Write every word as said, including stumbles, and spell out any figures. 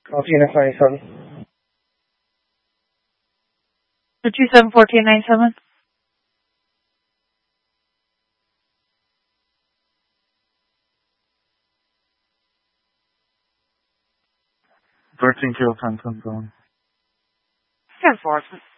Call Tina twenty-seven. two seven fourteen nine seven. thirteen Kilo ten ten seven. ten four.